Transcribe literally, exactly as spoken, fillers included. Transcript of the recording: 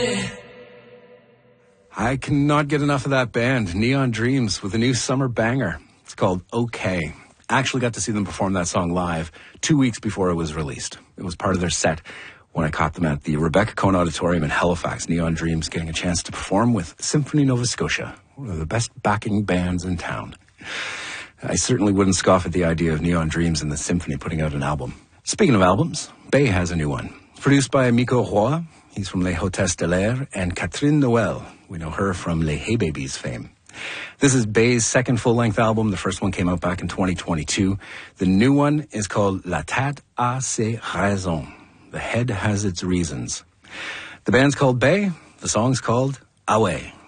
I cannot get enough of that band, Neon Dreams, with a new summer banger. It's called OK. I actually got to see them perform that song live two weeks before it was released. It was part of their set when I caught them at the Rebecca Cohn Auditorium in Halifax. Neon Dreams getting a chance to perform with Symphony Nova Scotia, one of the best backing bands in town. I certainly wouldn't scoff at the idea of Neon Dreams and the Symphony putting out an album. Speaking of albums, Bay has a new one. Produced by Miko Roy, he's from Les Hôtesses de l'Air, and Catherine Noël. We know her from Les Hey Babies fame. This is Bay's second full-length album. The first one came out back in twenty twenty-two. The new one is called La Tête a ses raisons. The head has its reasons. The band's called Bay. The song's called Away.